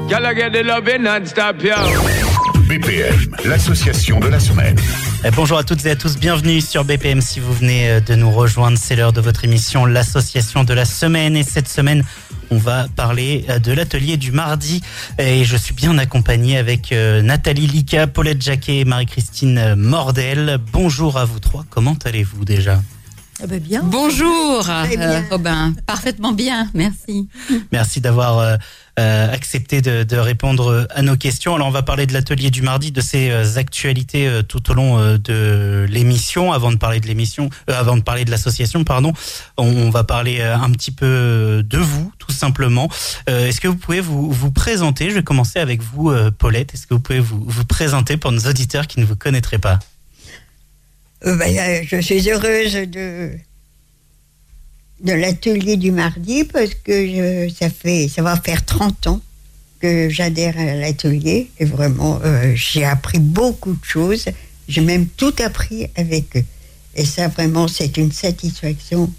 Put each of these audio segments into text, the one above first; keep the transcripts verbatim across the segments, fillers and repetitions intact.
Y'all get the loving non-stop, yo. B P M, l'association de la semaine. Et bonjour à toutes et à tous, bienvenue sur B P M si vous venez de nous rejoindre. C'est l'heure de votre émission, l'association de la semaine. Et cette semaine, on va parler de l'atelier du mardi. Et je suis bien accompagné avec Nathalie Lica, Paulette Jacquet et Marie-Christine Mordel. Bonjour à vous trois, comment allez-vous déjà ? Eh ben bien. Bonjour, Très bien. euh, Robin. Parfaitement bien, merci. Merci d'avoir euh, euh, accepté de, de répondre à nos questions. Alors, on va parler de l'atelier du mardi, de ses euh, actualités euh, tout au long euh, de l'émission. Avant de parler de l'émission, euh, avant de parler de l'association, pardon, on, on va parler euh, un petit peu de vous, tout simplement. Euh, est-ce que vous pouvez vous, vous présenter ? Je vais commencer avec vous, euh, Paulette. Est-ce que vous pouvez vous, vous présenter pour nos auditeurs qui ne vous connaîtraient pas ? Euh, ben, euh, je suis heureuse de, de l'atelier du mardi parce que je, ça, fait, ça va faire trente ans que j'adhère à l'atelier et vraiment euh, j'ai appris beaucoup de choses. J'ai même tout appris avec eux. Et ça vraiment c'est une satisfaction.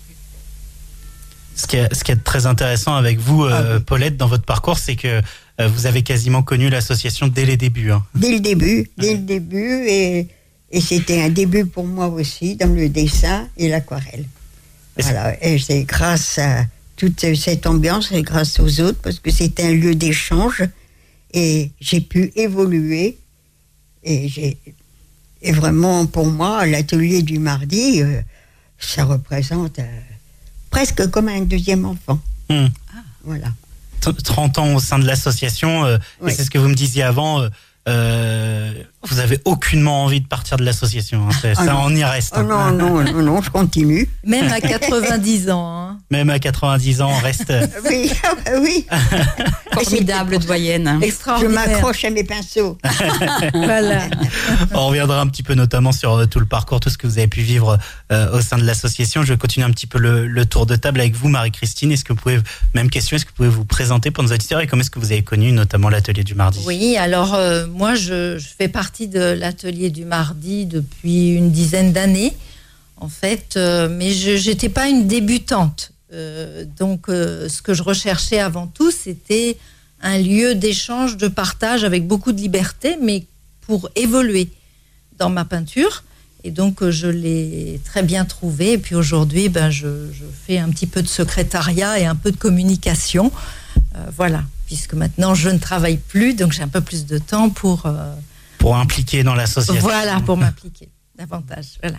Ce qui est, ce qui est très intéressant avec vous, euh, ah oui. Paulette, dans votre parcours, c'est que euh, vous avez quasiment connu l'association dès les débuts. Hein. Dès le début, dès ouais. le début et... Et c'était un début pour moi aussi dans le dessin et l'aquarelle. Et voilà. Et c'est grâce à toute cette ambiance et grâce aux autres, parce que c'était un lieu d'échange et j'ai pu évoluer. Et, j'ai, et vraiment, pour moi, l'atelier du mardi, euh, ça représente euh, presque comme un deuxième enfant. Mmh. Ah. Voilà. trente ans au sein de l'association, euh, oui. Et c'est ce que vous me disiez avant. Euh, Euh, vous avez aucunement envie de partir de l'association, hein. Ça, ah ça on y reste. Oh non, non, non, non, je continue. Même à quatre-vingt-dix ans. Hein. Même à quatre-vingt-dix ans, on reste. Oui, oui. Formidable doyenne. Je m'accroche à mes pinceaux. Voilà. On reviendra un petit peu notamment sur tout le parcours, tout ce que vous avez pu vivre euh, au sein de l'association. Je vais continuer un petit peu le, le tour de table avec vous, Marie-Christine. Est-ce que vous pouvez, même question, est-ce que vous pouvez vous présenter pour nos auditeurs et comment est-ce que vous avez connu notamment l'atelier du mardi ? Oui, alors euh, moi je, je fais partie de l'atelier du mardi depuis une dizaine d'années, en fait, euh, mais je n'étais pas une débutante. Euh, donc, euh, ce que je recherchais avant tout, c'était un lieu d'échange, de partage avec beaucoup de liberté, mais pour évoluer dans ma peinture. Et donc, euh, je l'ai très bien trouvé. Et puis aujourd'hui, ben, je, je fais un petit peu de secrétariat et un peu de communication. Euh, voilà, puisque maintenant, je ne travaille plus, donc j'ai un peu plus de temps pour... Euh, pour impliquer dans l'association. Voilà, pour m'impliquer davantage, voilà.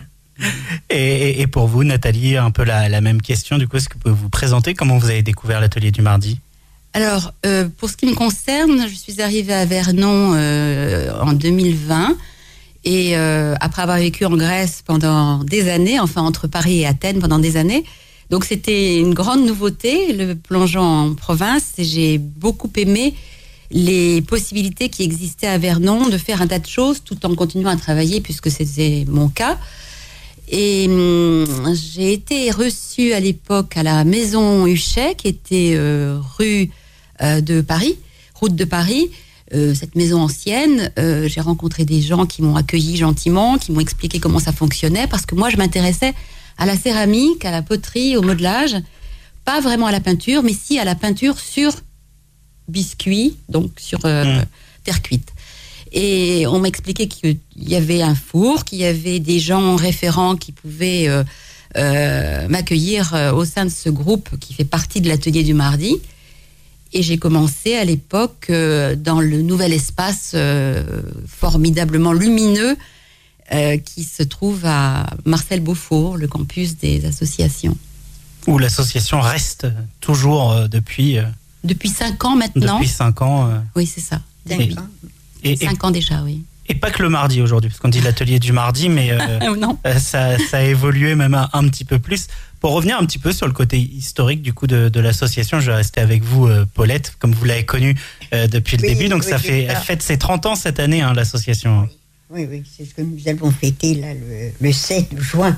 Et, et pour vous, Nathalie, un peu la, la même question. Du coup, est-ce que vous pouvez vous présenter comment vous avez découvert l'atelier du mardi ? Alors, euh, pour ce qui me concerne, je suis arrivée à Vernon euh, en deux mille vingt. Et euh, après avoir vécu en Grèce pendant des années, enfin entre Paris et Athènes pendant des années, donc c'était une grande nouveauté, le plongeon en province. Et j'ai beaucoup aimé les possibilités qui existaient à Vernon de faire un tas de choses tout en continuant à travailler, puisque c'était mon cas. Et hum, j'ai été reçue à l'époque à la Maison Huchet, qui était euh, rue euh, de Paris, route de Paris, euh, cette maison ancienne. Euh, j'ai rencontré des gens qui m'ont accueilli gentiment, qui m'ont expliqué comment ça fonctionnait, parce que moi, je m'intéressais à la céramique, à la poterie, au modelage, pas vraiment à la peinture, mais si à la peinture sur biscuit, donc sur euh, mmh. terre cuite. Et on m'expliquait qu'il y avait un four, qu'il y avait des gens référents qui pouvaient euh, euh, m'accueillir euh, au sein de ce groupe qui fait partie de l'atelier du mardi. Et j'ai commencé à l'époque euh, dans le nouvel espace euh, formidablement lumineux euh, qui se trouve à Marcel Beaufour, le campus des associations. Où l'association reste toujours euh, depuis... Euh, depuis cinq ans maintenant. Depuis cinq ans. Euh, oui, c'est ça. Et, et, cinq ans déjà, oui. Et pas que le mardi aujourd'hui, parce qu'on dit l'atelier du mardi, mais euh, non. euh, ça, ça a évolué même un, un petit peu plus. Pour revenir un petit peu sur le côté historique du coup de, de l'association, je vais rester avec vous, euh, Paulette, comme vous l'avez connue euh, depuis le oui, début. Donc oui, ça fait ça. fête ses trente ans cette année, hein, l'association. Oui, oui, c'est ce que nous allons fêter là, le, le sept juin.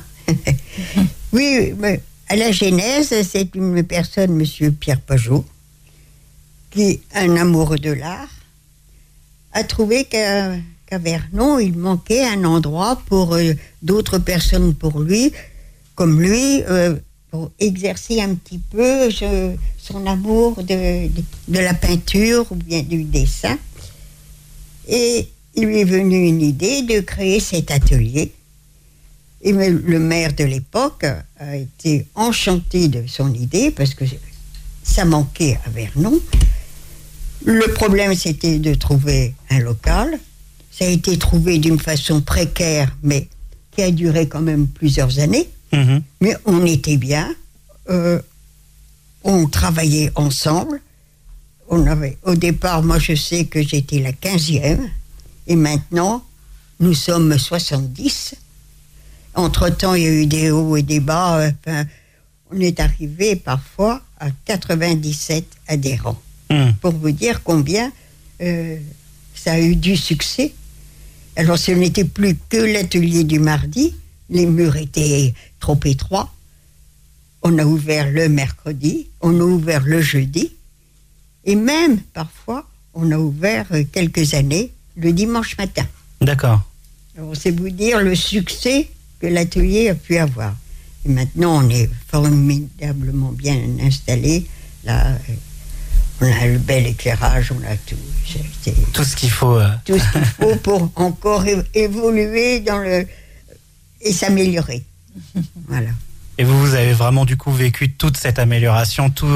Oui, mais à la genèse, c'est une personne, Monsieur Pierre Pajot, qui, un amoureux de l'art, a trouvé qu'à, qu'à Vernon, il manquait un endroit pour euh, d'autres personnes pour lui, comme lui, euh, pour exercer un petit peu je, son amour de, de, de la peinture ou bien du dessin. Et il lui est venu une idée de créer cet atelier. Et le maire de l'époque a été enchanté de son idée parce que ça manquait à Vernon. Le problème, c'était de trouver un local. Ça a été trouvé d'une façon précaire, mais qui a duré quand même plusieurs années. Mmh. Mais on était bien. Euh, on travaillait ensemble. On avait, au départ, moi, je sais que j'étais la quinzième. Et maintenant, nous sommes soixante-dix. Entre-temps, il y a eu des hauts et des bas. Enfin, on est arrivé parfois à quatre-vingt-dix-sept adhérents. Mmh. Pour vous dire combien euh, ça a eu du succès. Alors, ce n'était plus que l'atelier du mardi. Les murs étaient trop étroits. On a ouvert le mercredi, on a ouvert le jeudi. Et même, parfois, on a ouvert euh, quelques années le dimanche matin. D'accord. Alors, c'est vous dire le succès que l'atelier a pu avoir. Et maintenant, on est formidablement bien installé. Là, euh, on a le bel éclairage, on a tout. C'est, tout ce qu'il faut. Euh... Tout ce qu'il faut pour encore é- évoluer dans le, et s'améliorer. Voilà. Et vous, vous avez vraiment du coup vécu toute cette amélioration, tout,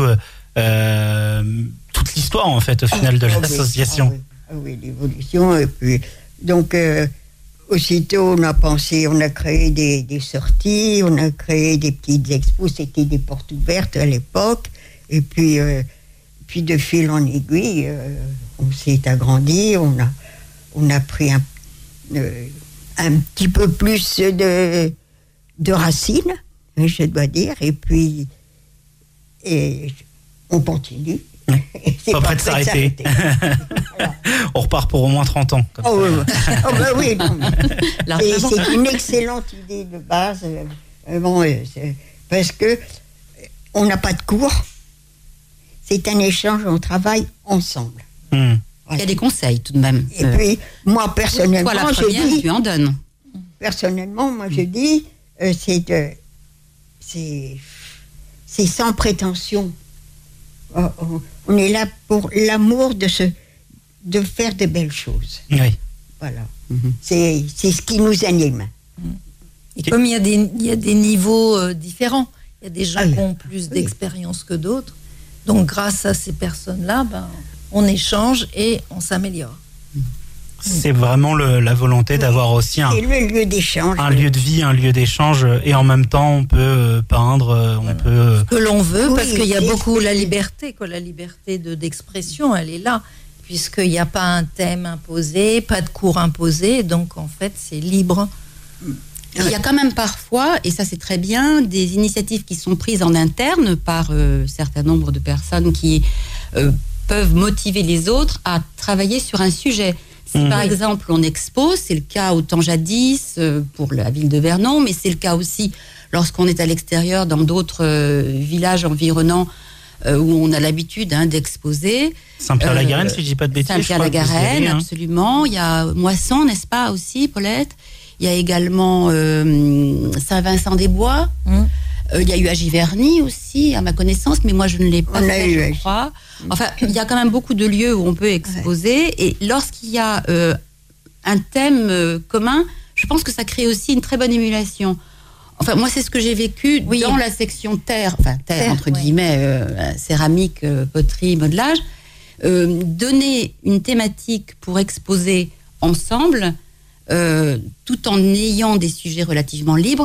euh, toute l'histoire en fait au final ah, de ah, l'association. Oui, ah, oui. Ah, oui, l'évolution. Et puis, donc, euh, aussitôt, on a pensé, on a créé des, des sorties, on a créé des petites expos, c'était des portes ouvertes à l'époque. Et puis, euh, puis de fil en aiguille, euh, on s'est agrandi, on a, on a pris un, euh, un petit peu plus de, de racines, je dois dire, et puis et on continue. C'est pas, pas prêt de s'arrêter. De s'arrêter. Voilà. On repart pour au moins trente ans. Comme oh, ça. Oh, bah oui, non, c'est, c'est une excellente idée de base. Euh, bon, c'est, parce que on n'a pas de cours. C'est un échange, on travaille ensemble. Mmh. Voilà. Il y a des conseils tout de même. Et euh, puis, moi, personnellement, toi, la première, je dis... tu en donnes. Personnellement, moi, je dis, euh, c'est, de, c'est, c'est sans prétention. Oh, oh, on est là pour l'amour de, se, de faire de belles choses. Oui. Voilà. Mmh. C'est, c'est ce qui nous anime. Mmh. Et comme il y a des, il y a des niveaux euh, différents, il y a des gens ah, qui ont plus oui. d'expérience que d'autres. Donc, grâce à ces personnes-là, ben, on échange et on s'améliore. C'est vraiment le, la volonté oui. d'avoir aussi un, le lieu d'échange, un lieu de vie, un lieu d'échange, et en même temps, on peut peindre, on voilà. peut... Ce que l'on veut, oui, parce qu'il y a beaucoup la liberté, quoi, la liberté de, d'expression, elle est là, puisqu'il n'y a pas un thème imposé, pas de cours imposé, donc en fait, c'est libre. Il y a quand même parfois, et ça c'est très bien, des initiatives qui sont prises en interne par euh, un certain nombre de personnes qui euh, peuvent motiver les autres à travailler sur un sujet. Si mmh. par exemple on expose, c'est le cas autant jadis euh, pour la ville de Vernon, mais c'est le cas aussi lorsqu'on est à l'extérieur dans d'autres euh, villages environnants euh, où on a l'habitude hein, d'exposer. Saint-Pierre-la-Garenne, euh, si je dis pas de bêtises. Saint-Pierre-la-Garenne, hein. Absolument. Il y a Moisson, n'est-ce pas aussi, Paulette ? Il y a également euh, Saint-Vincent-des-Bois. Mmh. Euh, il y a eu à Giverny aussi, à ma connaissance, mais moi je ne l'ai pas on fait, je crois. Enfin, il y a quand même beaucoup de lieux où on peut exposer. Ouais. Et lorsqu'il y a euh, un thème euh, commun, je pense que ça crée aussi une très bonne émulation. Enfin, moi, c'est ce que j'ai vécu oui. dans la section terre, enfin terre, terre entre ouais. guillemets, euh, céramique, euh, poterie, modelage. Euh, donner une thématique pour exposer ensemble, Euh, tout en ayant des sujets relativement libres,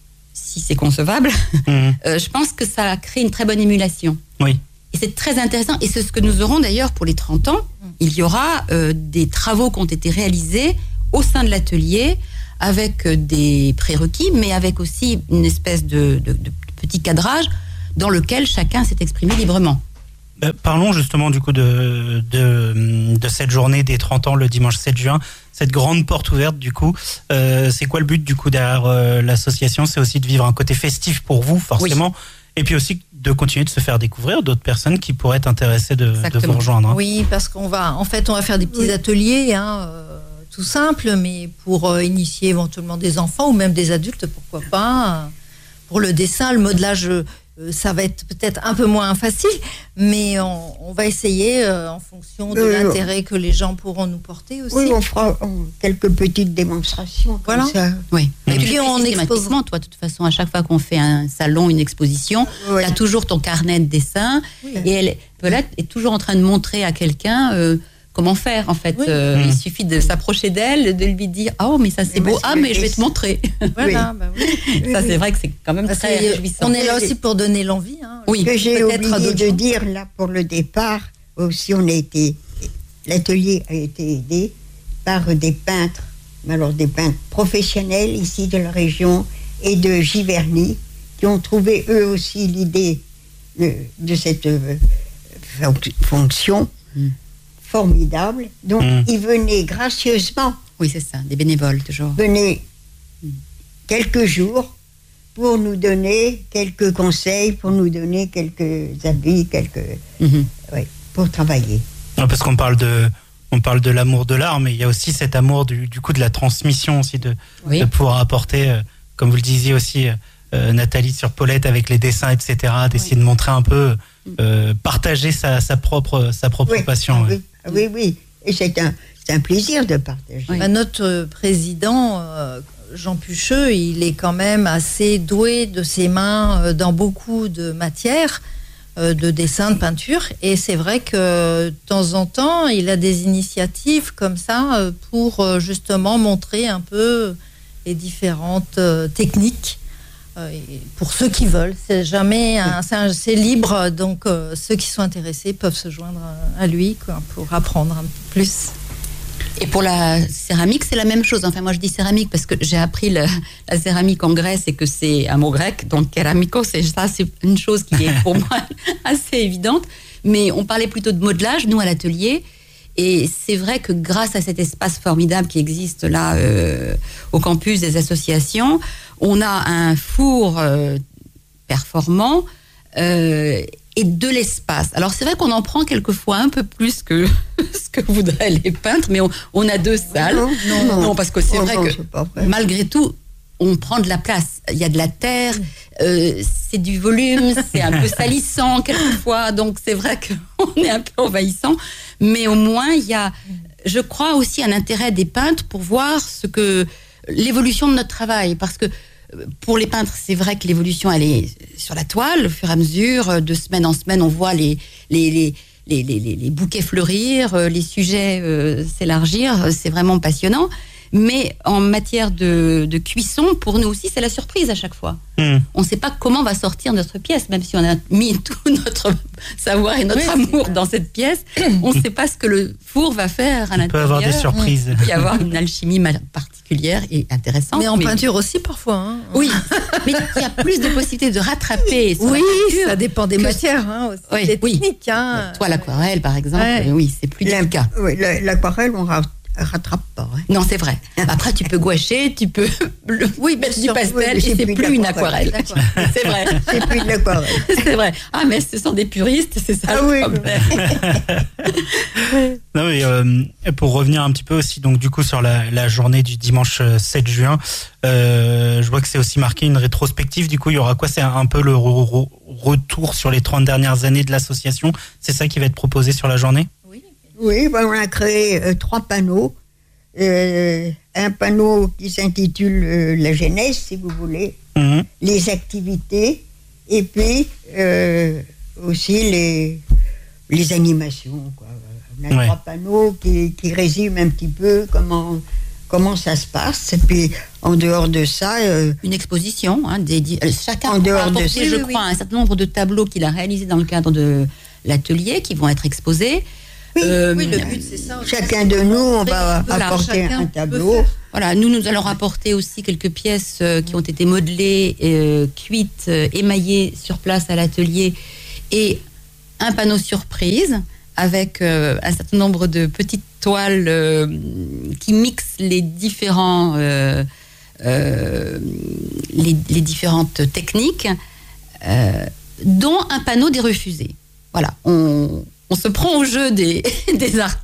si c'est concevable, mmh. euh, je pense que ça crée une très bonne émulation. Oui. Et c'est très intéressant, et c'est ce que nous aurons d'ailleurs pour les trente ans. Mmh. Il y aura euh, des travaux qui ont été réalisés au sein de l'atelier, avec euh, des prérequis, mais avec aussi une espèce de, de, de petit cadrage dans lequel chacun s'est exprimé librement. Euh, parlons justement du coup de, de, de cette journée des trente ans le dimanche sept juin, cette grande porte ouverte du coup. Euh, c'est quoi le but du coup derrière euh, l'association ? C'est aussi de vivre un côté festif pour vous forcément, oui. et puis aussi de continuer de se faire découvrir d'autres personnes qui pourraient être intéressées de, de vous rejoindre. Hein. Oui, parce qu'on va, en fait, on va faire des petits oui. ateliers, hein, euh, tout simple, mais pour euh, initier éventuellement des enfants ou même des adultes, pourquoi pas. pour le dessin, le modelage, euh, ça va être peut-être un peu moins facile, mais on, on va essayer euh, en fonction de Euh, l'intérêt que les gens pourront nous porter aussi. Oui, on fera on- quelques petites démonstrations comme Voilà. ça. Oui. Et Et puis, puis on on systématiquement, toi, de toute façon, à chaque fois qu'on fait un salon, une exposition, Ouais. tu as toujours ton carnet de dessin Oui. et elle voilà, est toujours en train de montrer à quelqu'un euh, comment faire, en fait. Oui. Euh, Mmh. Il suffit de s'approcher d'elle, de lui dire « Oh, mais ça c'est Mais beau, moi, c'est ah, le mais je vais te dessin. montrer. Voilà, bah oui. » Ça, c'est vrai que c'est quand même Parce très que réjouissant. on est là aussi pour donner l'envie. Hein. Oui. Ce que j'ai Peut-être à oublié d'autres de gens. dire là pour le départ, aussi on a été, l'atelier a été aidé par des peintres, alors des peintres professionnels ici de la région et de Giverny, qui ont trouvé eux aussi l'idée de, de cette euh, fonc- fonction Mm. formidable. Donc Mm. ils venaient gracieusement, Oui, c'est ça, des bénévoles, toujours. venaient quelques jours pour nous donner quelques conseils, pour nous donner quelques avis, quelques, Mhm. oui, pour travailler. Non, parce qu'on parle de, on parle de l'amour de l'art, mais il y a aussi cet amour du, du coup de la transmission aussi, de, Oui. de pouvoir apporter, euh, comme vous le disiez aussi, euh, Nathalie, sur Paulette avec les dessins, et cetera, d'essayer de montrer un peu, euh, partager sa, sa propre, sa propre Oui, passion. ah ouais. oui, ah oui, oui. Et c'est un, c'est un plaisir de partager. Oui. Bah, notre euh, président, euh, Jean Pucheux, il est quand même assez doué de ses mains euh, dans beaucoup de matières, euh, de dessin, de peinture. Et c'est vrai que de temps en temps, il a des initiatives comme ça euh, pour euh, justement montrer un peu les différentes euh, techniques. euh, et pour ceux qui veulent, c'est jamais un- c'est un- c'est libre, donc euh, ceux qui sont intéressés peuvent se joindre à, à lui quoi, pour apprendre un peu plus. Et pour la céramique, c'est la même chose. Enfin, moi, je dis céramique parce que j'ai appris le- la céramique en Grèce et que c'est un mot grec. Donc, kéramiko, c'est ça, c'est une chose qui est pour moi assez évidente. Mais on parlait plutôt de modelage, nous, à l'atelier. Et c'est vrai que grâce à cet espace formidable qui existe là, euh, au campus des associations, on a un four euh, performant euh, et de l'espace. Alors, c'est vrai qu'on en prend quelquefois un peu plus que ce que voudraient les peintres, mais on, on a deux salles. Non, non, non. parce que c'est Oh, vrai non, que c'est pas vrai. malgré tout, on prend de la place. Il y a de la terre, euh, c'est du volume, c'est un peu salissant quelquefois, donc c'est vrai qu'on est un peu envahissant, mais au moins il y a, je crois aussi un intérêt des peintres pour voir ce que l'évolution de notre travail, parce que euh, pour les peintres, c'est vrai que l'évolution elle est sur la toile, au fur et à mesure, de semaine en semaine, on voit les les les les, les, les- les bouquets fleurir, euh, les sujets euh, s'élargir, c'est vraiment passionnant. Mais en matière de, de cuisson, pour nous aussi, c'est la surprise à chaque fois. Mmh. On ne sait pas comment va sortir notre pièce, même si on a mis tout notre savoir et notre Oui, amour c'est dans cette pièce. On ne sait pas ce que le four va faire à Il peut l'intérieur. avoir des surprises. Il peut y avoir une alchimie ma- particulière et intéressante. Mais en peinture aussi parfois. Hein. Oui, mais il y a plus de possibilités de rattraper. sur Oui, la peinture ça dépend des que- matières hein, aussi, Oui, des oui. techniques. Hein. Toi, l'aquarelle, par exemple, Ouais. oui, c'est plus La- délicat. oui, la- l'aquarelle, on ra- rattrape pas. hein. Non, c'est vrai. Après, tu peux gouacher, tu peux oui, mettre du sûr, pastel, oui, mais et c'est c'est plus de plus une l'aquarelle. aquarelle. C'est vrai. C'est plus de l'aquarelle. C'est vrai. Ah, mais ce sont des puristes, c'est ça Ah le oui. problème. Non, mais, euh, pour revenir un petit peu aussi, donc du coup sur la, la journée du dimanche euh, sept juin, euh, je vois que c'est aussi marqué une rétrospective. Du coup, il y aura quoi? C'est un, un peu le re- re- retour sur les trente dernières années de l'association. C'est ça qui va être proposé sur la journée? Oui, ben, on a créé euh, trois panneaux. Euh, un panneau qui s'intitule euh, La genèse, si vous voulez, Mhm. les activités, et puis euh, aussi les, les animations. Quoi. On a Ouais. trois panneaux qui, qui résument un petit peu comment, comment ça se passe. Et puis, en dehors de ça, euh, Une exposition, hein, des, di- euh, chacun En a dehors de apporté, ça, je oui, crois, un certain nombre de tableaux qu'il a réalisés dans le cadre de l'atelier qui vont être exposés. Oui, Euh, Oui, le but c'est ça. chacun de nous, on va Voilà, apporter chacun un peut tableau. faire. Voilà, nous, nous allons rapporter aussi quelques pièces euh, qui ont été modelées, euh, cuites, euh, émaillées sur place à l'atelier et un panneau surprise avec euh, un certain nombre de petites toiles euh, qui mixent les différents, euh, euh, les, les différentes techniques, euh, dont un panneau des refusés. Voilà, on, on se prend au jeu des, des artistes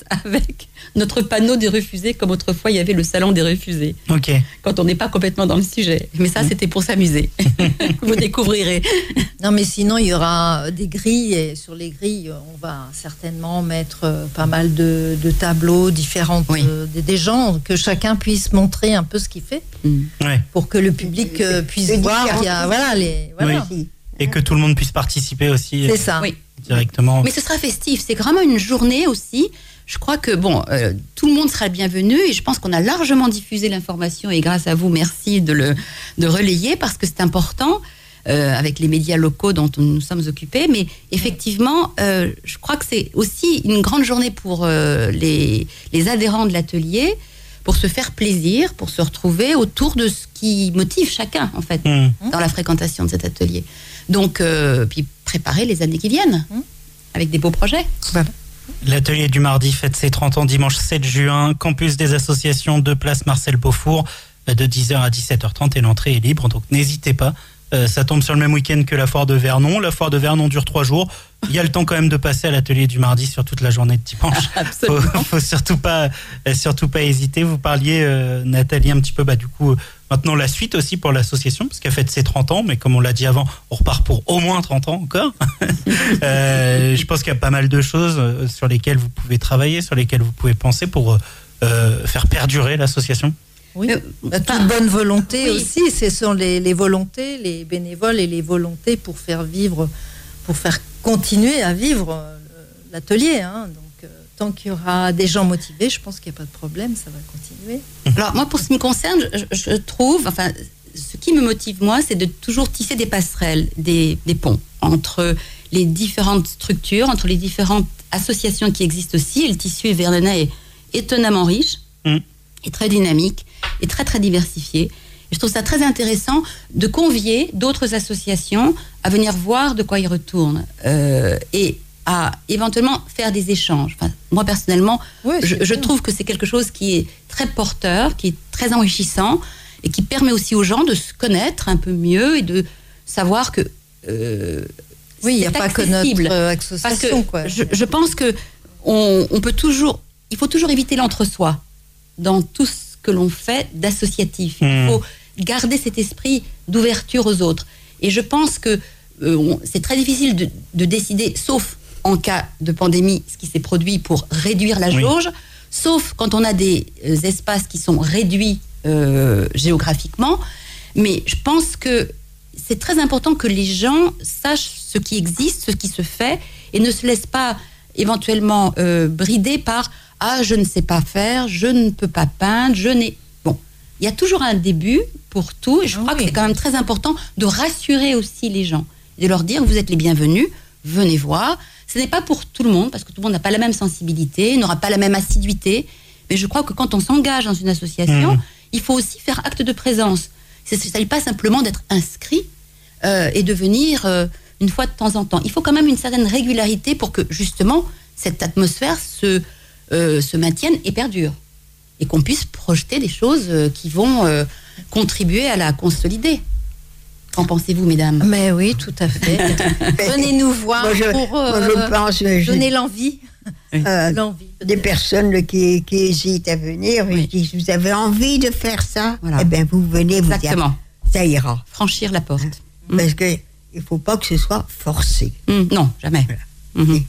avec notre panneau des refusés, comme autrefois il y avait le salon des refusés. Ok. Quand on n'est pas complètement dans le sujet. Mais ça, c'était pour s'amuser. Vous découvrirez. Non, mais sinon, il y aura des grilles, et sur les grilles, on va certainement mettre euh, pas mal de, de tableaux différents, Oui. euh, des, des gens, que chacun puisse montrer un peu ce qu'il fait, Mm. Ouais. pour que le public euh, puisse De voir différentes qu'il y a, voilà, les, voilà. Oui. Et que tout le monde puisse participer aussi. C'est euh, ça. Oui. Directement. Mais ce sera festif. C'est vraiment une journée aussi. Je crois que bon, euh, tout le monde sera le bienvenu et je pense qu'on a largement diffusé l'information et grâce à vous, merci de le de relayer parce que c'est important euh, avec les médias locaux dont nous nous sommes occupés. Mais effectivement, euh, je crois que c'est aussi une grande journée pour euh, les les adhérents de l'atelier pour se faire plaisir, pour se retrouver autour de ce qui motive chacun en fait Mmh. dans la fréquentation de cet atelier. Donc, euh, puis préparer les années qui viennent Mmh. avec des beaux projets. L'atelier du mardi fête ses trente ans dimanche sept juin. Campus des associations de place Marcel Beaufour de dix heures à dix-sept heures trente et l'entrée est libre. Donc n'hésitez pas. Euh, ça tombe sur le même week-end que la foire de Vernon. La foire de Vernon dure trois jours. Il y a le temps quand même de passer à l'atelier du mardi sur toute la journée de dimanche. Absolument. Faut, faut surtout pas, euh, surtout pas hésiter. Vous parliez, euh, Nathalie, un petit peu, bah, du coup, euh, maintenant la suite aussi pour l'association, parce qu'elle fête ses trente ans, mais comme on l'a dit avant, on repart pour au moins trente ans encore. euh, je pense qu'il y a pas mal de choses euh, sur lesquelles vous pouvez travailler, sur lesquelles vous pouvez penser pour euh, faire perdurer l'association. Oui. Euh, Bah, toute enfin, bonne volonté oui. aussi, ce sont les, les volontés, les bénévoles et les volontés pour faire vivre, pour faire continuer à vivre euh, l'atelier. Hein. Donc, euh, tant qu'il y aura des gens motivés, je pense qu'il n'y a pas de problème, ça va continuer. Alors moi, pour ce qui me concerne, je, je trouve, enfin, ce qui me motive moi, c'est de toujours tisser des passerelles, des, des ponts entre les différentes structures, entre les différentes associations qui existent aussi. Et le tissu vernonais est étonnamment riche, Mm. et très dynamique, et très très diversifié. Et je trouve ça très intéressant de convier d'autres associations à venir voir de quoi ils retournent euh, et à éventuellement faire des échanges. Enfin, moi personnellement, Ouais, je, c'est je bien. trouve que c'est quelque chose qui est très porteur, qui est très enrichissant et qui permet aussi aux gens de se connaître un peu mieux et de savoir que euh, Oui, il n'y a c'est pas que accessible. notre euh, Parce association. que Quoi. je, je pense que on, on peut toujours, il faut toujours éviter l'entre-soi dans tout ce que l'on fait d'associatif. Il Mmh. faut garder cet esprit d'ouverture aux autres. Et je pense que euh, on- c'est très difficile de, de décider, sauf en cas de pandémie, ce qui s'est produit pour réduire la Oui. jauge, sauf quand on a des euh, espaces qui sont réduits euh, géographiquement. Mais je pense que c'est très important que les gens sachent ce qui existe, ce qui se fait, et ne se laissent pas éventuellement euh, brider par « Ah, je ne sais pas faire, je ne peux pas peindre, je n'ai... » Bon, il y a toujours un début pour tout, et je Ah crois oui. que c'est quand même très important de rassurer aussi les gens, de leur dire « Vous êtes les bienvenus, venez voir. » Ce n'est pas pour tout le monde, parce que tout le monde n'a pas la même sensibilité, n'aura pas la même assiduité, mais je crois que quand on s'engage dans une association, Mmh. il faut aussi faire acte de présence. Il ne s'agit pas simplement d'être inscrit euh, et de venir euh, une fois de temps en temps. Il faut quand même une certaine régularité pour que, justement, cette atmosphère se, euh, se maintienne et perdure. Et qu'on puisse projeter des choses euh, qui vont euh, contribuer à la consolider. Qu'en pensez-vous, mesdames ? Mais oui, tout à fait. Venez nous voir Moi, je, pour moi, euh, je pense euh, je- donner l'envie. euh, l'envie des personnes là, qui, qui hésitent à venir. Oui. Je dis, vous avez envie de faire ça, Voilà. eh bien, vous venez, vous Exactement. dire, ça ira. Franchir la porte. Mm. Parce que il faut pas que ce soit forcé. Mm, non, jamais. Mhm.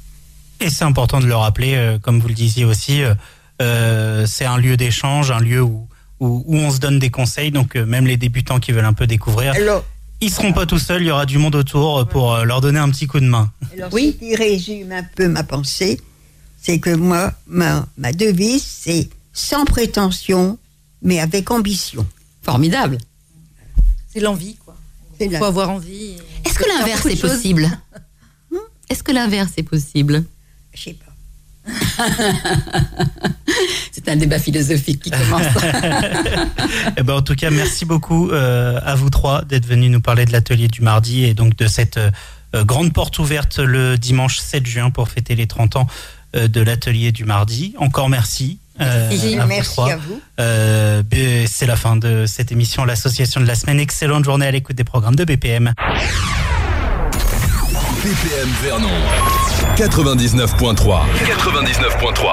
Et c'est important de le rappeler, euh, comme vous le disiez aussi, euh, euh, c'est un lieu d'échange, un lieu où, où, où on se donne des conseils. Donc euh, même les débutants qui veulent un peu découvrir, Alors, ils seront pas tout seuls, il y aura du monde autour euh, pour euh, leur donner un petit coup de main. alors Oui. ce qui résume un peu ma pensée, c'est que moi, ma, ma devise, c'est sans prétention, mais avec ambition. Formidable. C'est l'envie, quoi. C'est Il la- faut avoir envie. et Est-ce que faire l'inverse beaucoup de est choses. possible Est-ce que l'inverse est possible Je sais pas. C'est un débat philosophique qui commence. Eh ben, en tout cas, merci beaucoup euh, à vous trois d'être venus nous parler de l'atelier du mardi et donc de cette euh, grande porte ouverte le dimanche sept juin pour fêter les trente ans euh, de l'atelier du mardi. Encore merci. euh, Merci. à vous Merci trois. à vous. Euh, b- c'est la fin de cette émission, l'association de la semaine. Excellente journée à l'écoute des programmes de B P M. B P M Vernon quatre-vingt-dix-neuf point trois. quatre-vingt-dix-neuf point trois.